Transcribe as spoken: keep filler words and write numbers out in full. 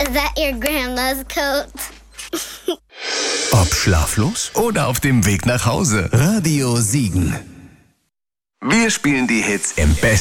Is that your grandma's coat? Ob schlaflos oder auf dem Weg nach Hause. Radio Siegen. Wir spielen die Hits im besten